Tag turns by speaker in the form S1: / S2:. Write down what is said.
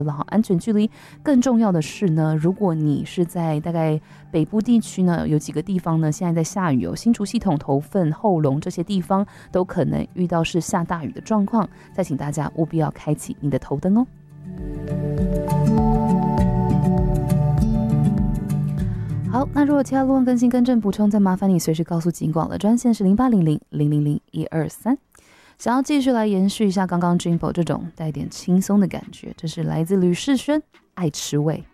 S1: 安全距离。更重要的是呢，如果你是在大概北部地区呢，有几个地方呢现在在下雨，新竹系统、头份、后龙这些地方都可能遇到是下大雨的状况，再请大家务必要开启你的头灯哦。好，那如果其他路况更新、更正、补充，再麻烦你随时告诉警广了，专线是0800000123。想要继续来延续一下刚刚 Jimbo 这种带点轻松的感觉，这是来自吕士轩《爱吃味》。